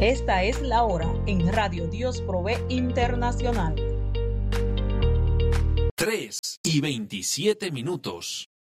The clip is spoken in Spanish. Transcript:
Esta es la hora en Radio Dios Provee Internacional. 3:27.